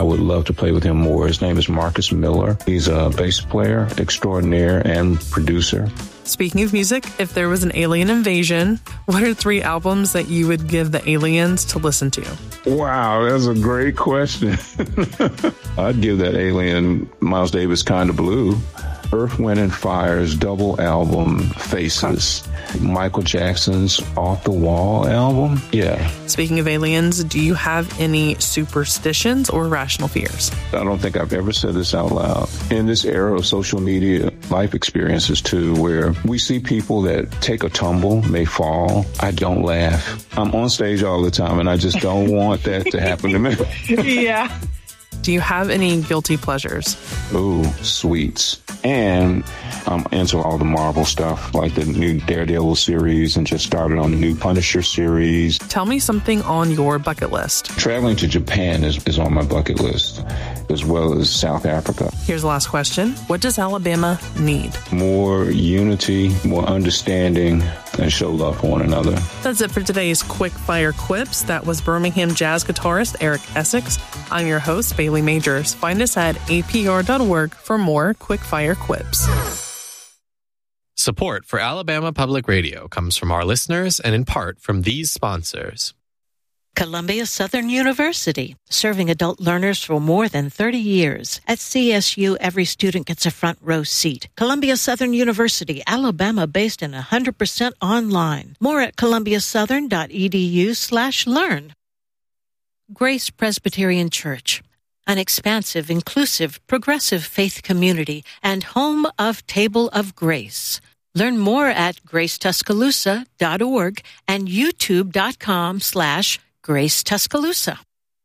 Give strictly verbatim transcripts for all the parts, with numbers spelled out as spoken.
I would love to play with him more. His name is Marcus Miller. He's a bass player extraordinaire and producer. Speaking of music, if there was an alien invasion, what are three albums that you would give the aliens to listen to? Wow, that's a great question. I'd give that alien Miles Davis Kinda Blue. Earth, Wind and Fire's double album, Faces. Michael Jackson's Off the Wall album. Yeah. Speaking of aliens, do you have any superstitions or rational fears? I don't think I've ever said this out loud. In this era of social media, life experiences too, where we see people that take a tumble, may fall. I don't laugh. I'm on stage all the time, and I just don't want that to happen to me. Yeah. Do you have any guilty pleasures? Ooh, sweets. And I'm into all the Marvel stuff, like the new Daredevil series, and just started on the new Punisher series. Tell me something on your bucket list. Traveling to Japan is, is on my bucket list, as well as South Africa. Here's the last question. What does Alabama need? More unity, more understanding, and show love for one another. That's it for today's Quick Fire Quips. That was Birmingham jazz guitarist Eric Essex. I'm your host, Bailey Majors. Find us at A P R dot org for more Quick Fire Quips. Support for Alabama Public Radio comes from our listeners and in part from these sponsors. Columbia Southern University, serving adult learners for more than thirty years. At C S U, every student gets a front row seat. Columbia Southern University, Alabama, based and one hundred percent online. More at columbiasouthern.edu slash learn. Grace Presbyterian Church, an expansive, inclusive, progressive faith community and home of Table of Grace. Learn more at grace tuscaloosa dot org and youtube.com slash Grace Tuscaloosa.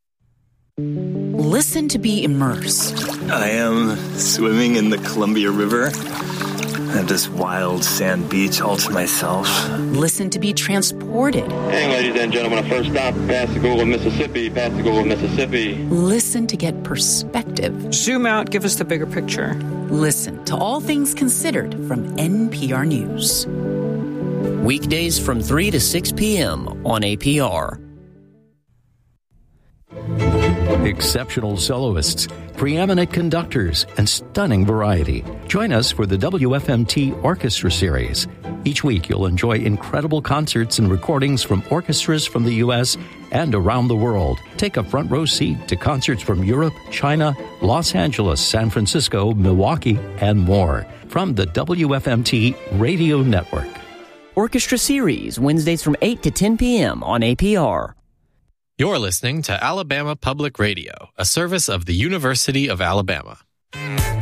Listen to be immersed. I am swimming in the Columbia River. I have this wild sand beach all to myself. Listen to be transported. Hey, ladies and gentlemen, our first stop, Pascagoula, Mississippi, Pascagoula, Mississippi. Listen to get perspective. Zoom out, give us the bigger picture. Listen to All Things Considered from N P R News. Weekdays from three to six p.m. on A P R. Exceptional soloists, preeminent conductors, and stunning variety. Join us for the W F M T Orchestra Series. Each week, you'll enjoy incredible concerts and recordings from orchestras from the U S and around the world. Take a front row seat to concerts from Europe, China, Los Angeles, San Francisco, Milwaukee, and more. From the W F M T Radio Network. Orchestra Series, Wednesdays from eight to ten p.m. on A P R. You're listening to Alabama Public Radio, a service of the University of Alabama.